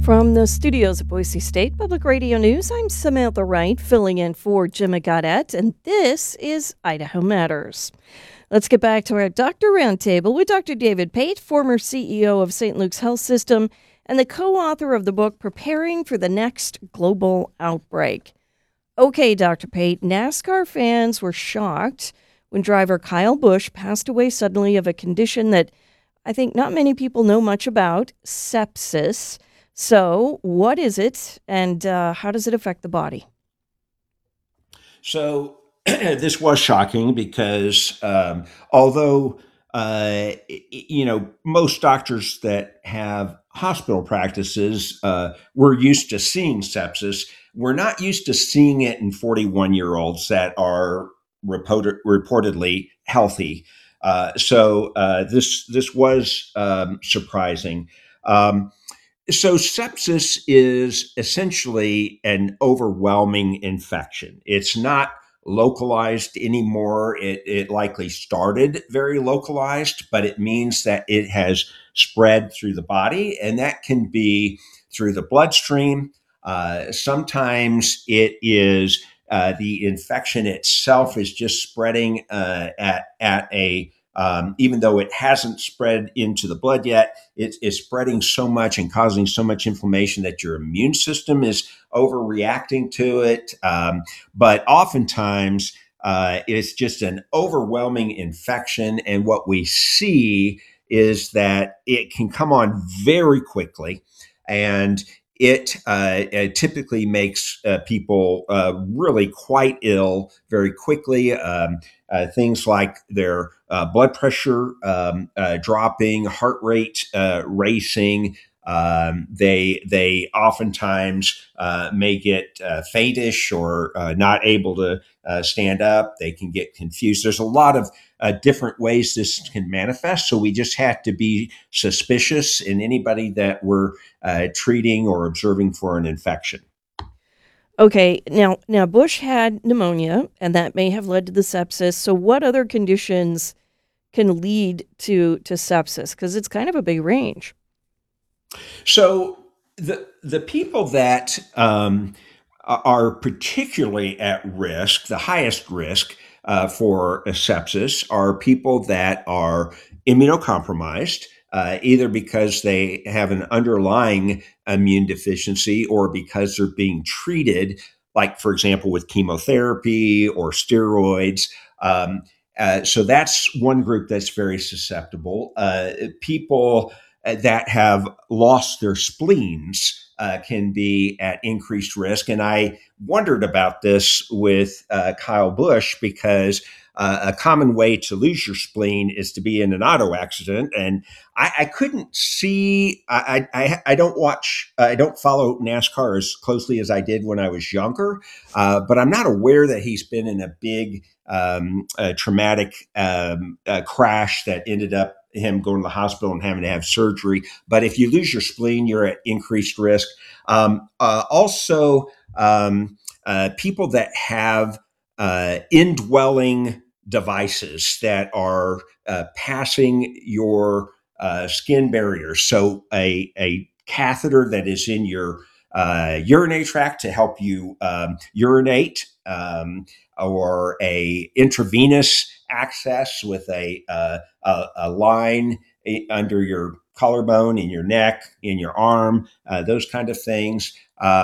From the studios of Boise State Public Radio News, I'm Samantha Wright, filling in for Jim Gaudette, and this is Idaho Matters. Let's get back to our Doctor Roundtable with Dr. David Pate, former CEO of St. Luke's Health System and the co-author of the book Preparing for the Next Global Outbreak. Okay, Dr. Pate, NASCAR fans were shocked when driver Kyle Busch passed away suddenly of a condition that I think not many people know much about, sepsis. So, what is it, and how does it affect the body? So this was shocking because although most doctors that have hospital practices we're used to seeing sepsis, we're not used to seeing it in 41-year-olds that are reportedly healthy. This was surprising. Um, so, sepsis is essentially an overwhelming infection. It's not localized anymore. It likely started very localized, but it means that it has spread through the body, and that can be through the bloodstream. Sometimes it is the infection itself is just spreading at a even though it hasn't spread into the blood yet, it is spreading so much and causing so much inflammation that your immune system is overreacting to it. But oftentimes, it's just an overwhelming infection. And what we see is that it can come on very quickly. And it typically makes people really quite ill very quickly. Things like their blood pressure dropping, heart rate racing. They oftentimes may get faintish or not able to stand up. They can get confused. There's a lot of different ways this can manifest. So we just have to be suspicious in anybody that we're treating or observing for an infection. Okay, now Bush had pneumonia, and that may have led to the sepsis. So, what other conditions can lead to sepsis? Because it's kind of a big range. So the people that are particularly at risk, the highest risk for sepsis, are people that are immunocompromised, either because they have an underlying immune deficiency or because they're being treated, like, for example, with chemotherapy or steroids. So that's one group that's very susceptible. People that have lost their spleens can be at increased risk. And I wondered about this with Kyle Busch because a common way to lose your spleen is to be in an auto accident. And I couldn't see, I don't watch, I don't follow NASCAR as closely as I did when I was younger, but I'm not aware that he's been in a big traumatic crash that ended up him going to the hospital and having to have surgery. But if you lose your spleen, you're at increased risk. Also, people that have indwelling devices that are passing your skin barriers. So a catheter that is in your urinary tract to help you urinate, or a intravenous access with a line under your collarbone, in your neck, in your arm, those kind of things.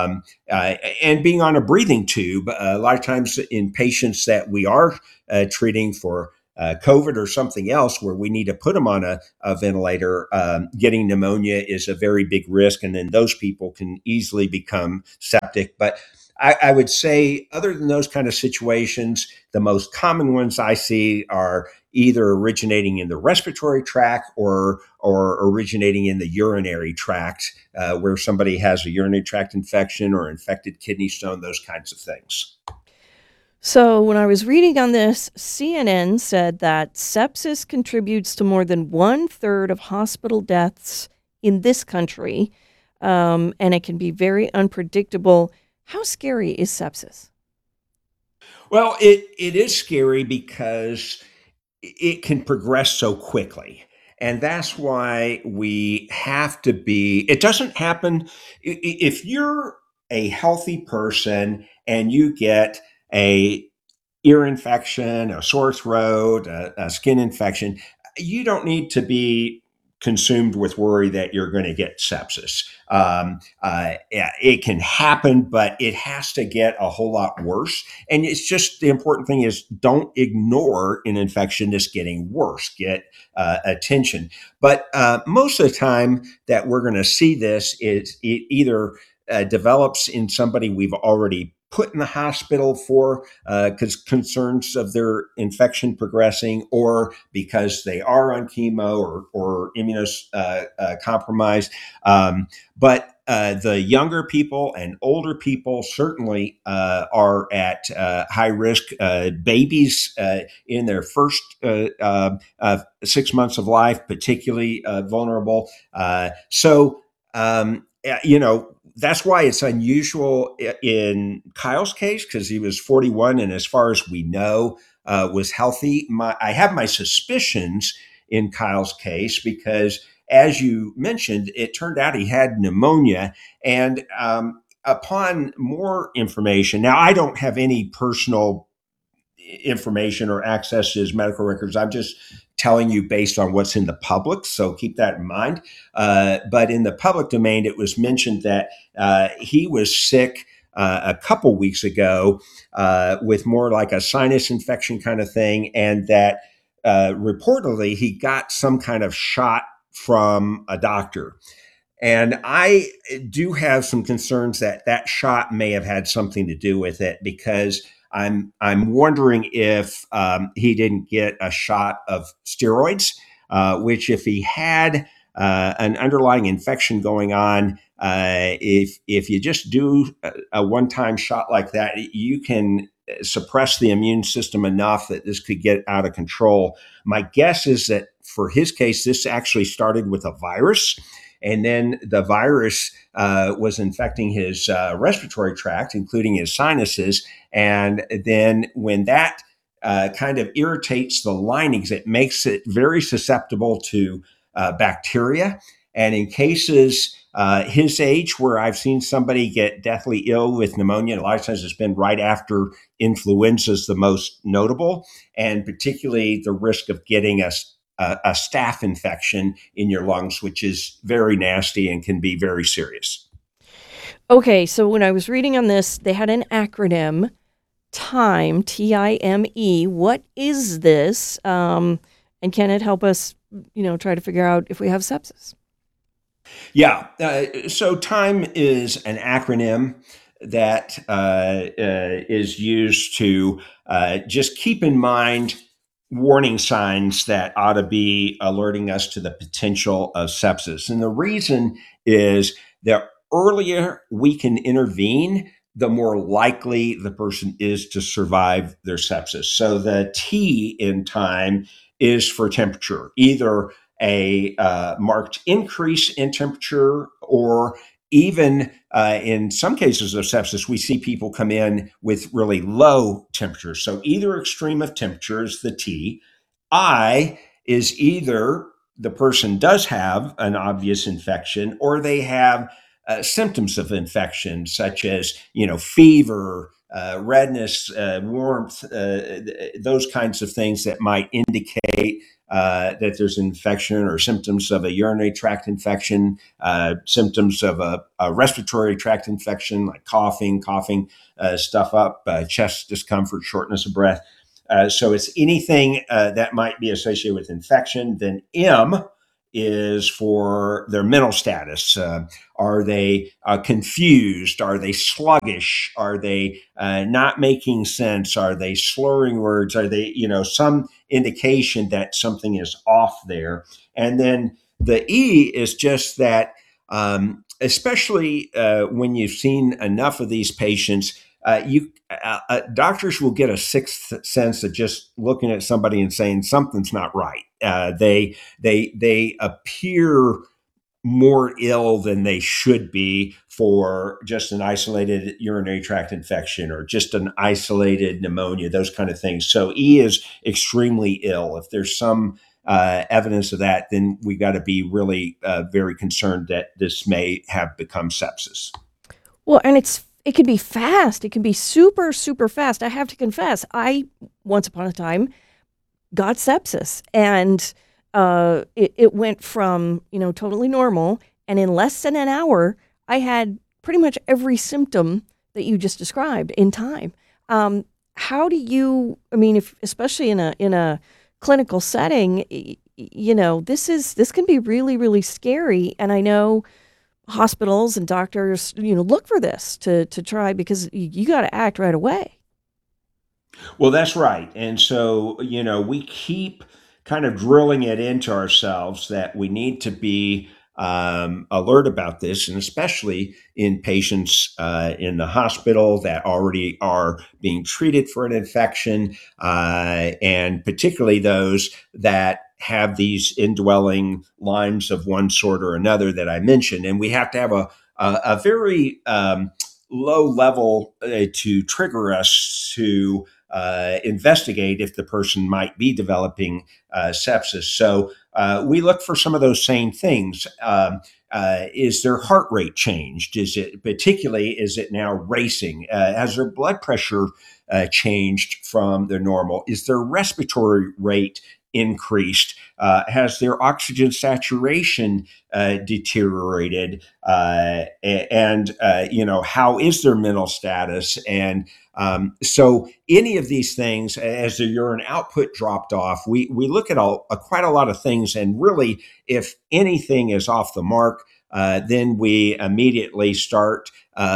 And being on a breathing tube, a lot of times in patients that we are treating for COVID or something else where we need to put them on a ventilator, getting pneumonia is a very big risk. And then those people can easily become septic. But I would say, other than those kind of situations, the most common ones I see are either originating in the respiratory tract or originating in the urinary tract, where somebody has a urinary tract infection or infected kidney stone, those kinds of things. So, when I was reading on this, CNN said that sepsis contributes to more than one third of hospital deaths in this country, and it can be very unpredictable. How scary is sepsis? Well, it is scary because it can progress so quickly. And that's why we have to be, it doesn't happen if you're a healthy person and you get a ear infection, a sore throat, a skin infection, you don't need to be consumed with worry that you're going to get sepsis. Yeah, it can happen, but it has to get a whole lot worse. And it's just the important thing is don't ignore an infection that's getting worse. Get attention. But most of the time that we're going to see this is it either develops in somebody we've already put in the hospital for concerns of their infection progressing, or because they are on chemo or immunocompromised. But the younger people and older people certainly are at high risk. Babies in their first 6 months of life, particularly vulnerable. That's why it's unusual in Kyle's case because he was 41 and, as far as we know, was healthy. I have my suspicions in Kyle's case because, as you mentioned, it turned out he had pneumonia. And upon more information, now I don't have any personal information or access to his medical records. I'm just telling you based on what's in the public, so keep that in mind. But in the public domain, it was mentioned that he was sick a couple weeks ago with more like a sinus infection kind of thing, and that reportedly he got some kind of shot from a doctor. And I do have some concerns that that shot may have had something to do with it because I'm wondering if he didn't get a shot of steroids, which if he had an underlying infection going on, if you just do a one-time shot like that, you can suppress the immune system enough that this could get out of control. My guess is that for his case, this actually started with a virus, and then the virus was infecting his respiratory tract, including his sinuses. And then when that kind of irritates the linings, it makes it very susceptible to bacteria. And in cases his age, where I've seen somebody get deathly ill with pneumonia, a lot of times it's been right after influenza is the most notable, and particularly the risk of getting a staph infection in your lungs, which is very nasty and can be very serious. Okay, so when I was reading on this, they had an acronym, TIME, TIME. What is this? And can it help us, try to figure out if we have sepsis? Yeah. So TIME is an acronym that is used to just keep in mind warning signs that ought to be alerting us to the potential of sepsis. And the reason is the earlier we can intervene, the more likely the person is to survive their sepsis. So the T in TIME is for temperature, either a marked increase in temperature, or even in some cases of sepsis, we see people come in with really low temperatures. So either extreme of temperature is the T. I is either the person does have an obvious infection or they have symptoms of infection, such as fever, redness, warmth, those kinds of things that might indicate that there's an infection, or symptoms of a urinary tract infection, symptoms of a respiratory tract infection like coughing stuff up, chest discomfort, shortness of breath. So it's anything that might be associated with infection. Then M is for their mental status. Are they confused? Are they sluggish? Are they not making sense? Are they slurring words? Are they, some indication that something is off there? And then the E is just that, especially when you've seen enough of these patients, doctors will get a sixth sense of just looking at somebody and saying something's not right. They appear more ill than they should be for just an isolated urinary tract infection or just an isolated pneumonia, those kind of things. So E is extremely ill. If there's some evidence of that, then we got to be really very concerned that this may have become sepsis. Well, and it can be fast. It can be super, super fast. I have to confess, I once upon a time got sepsis, and it went from totally normal, and in less than an hour, I had pretty much every symptom that you just described in time. How do you? I mean, if especially in a clinical setting, this can be really, really scary, and I know hospitals and doctors, look for this to try because you got to act right away. Well, that's right. And so, we keep kind of drilling it into ourselves that we need to be alert about this, and especially in patients in the hospital that already are being treated for an infection, and particularly those that have these indwelling Lymes of one sort or another that I mentioned. And we have to have a very low level to trigger us to investigate if the person might be developing sepsis. So we look for some of those same things. Is their heart rate changed? Is it now racing? Has their blood pressure changed from the normal? Is their respiratory rate increased? Has their oxygen saturation deteriorated? And how is their mental status? And so any of these things, as the urine output dropped off, we look at quite a lot of things, and really, if anything is off the mark, then we immediately start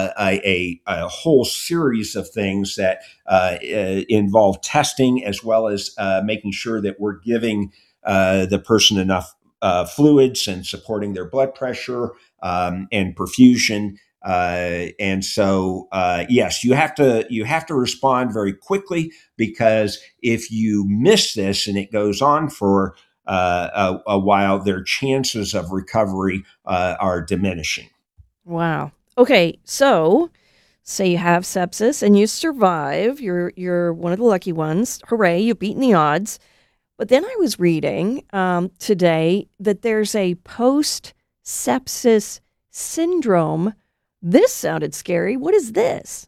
a whole series of things that involve testing, as well as making sure that we're giving the person enough fluids and supporting their blood pressure and perfusion. And so, yes, you have to respond very quickly, because if you miss this and it goes on for a while, their chances of recovery are diminishing. Wow. Okay, so say you have sepsis and you survive. You're one of the lucky ones. Hooray! You've beaten the odds. But then I was reading today that there's a post sepsis syndrome. This sounded scary. What is this?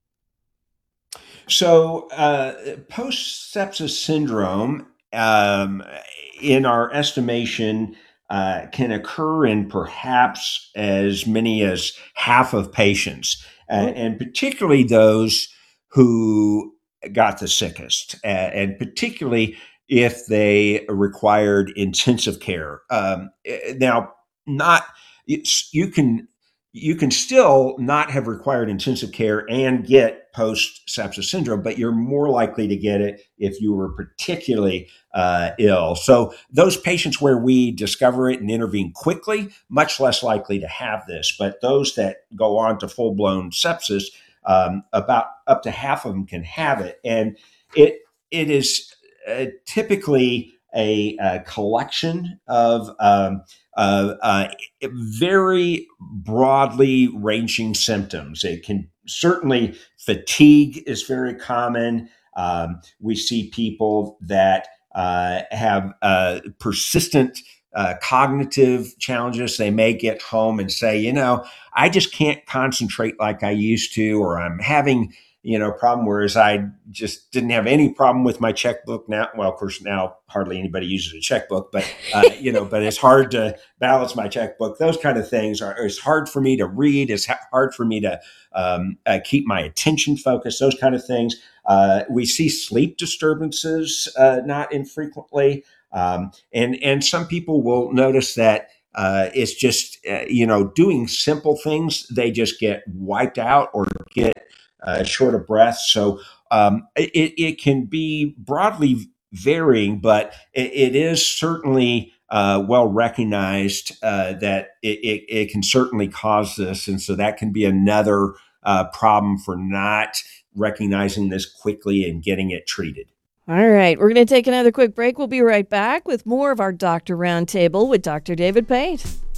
So, post sepsis syndrome, in our estimation, can occur in perhaps as many as half of patients, Oh, and particularly those who got the sickest, and particularly if they required intensive care. Now, not you can still not have required intensive care and get post sepsis syndrome, but you're more likely to get it if you were particularly ill. So, those patients where we discover it and intervene quickly, much less likely to have this. But those that go on to full blown sepsis, about up to half of them can have it. And it it is typically a collection of very broadly ranging symptoms. It can certainly, fatigue is very common. We see people that have persistent cognitive challenges. They may get home and say, I just can't concentrate like I used to, or I'm having problem, whereas I just didn't have any problem with my checkbook. Now, well, of course, now hardly anybody uses a checkbook, but but it's hard to balance my checkbook. Those kind of things it's hard for me to read. It's hard for me to keep my attention focused. Those kind of things. We see sleep disturbances not infrequently, and some people will notice that it's just doing simple things, they just get wiped out or get short of breath. So it can be broadly varying, but it is certainly well recognized that it can certainly cause this. And so that can be another problem for not recognizing this quickly and getting it treated. all right. We're going to take another quick break. We'll be right back with more of our Doctor Roundtable with Dr. David Pate.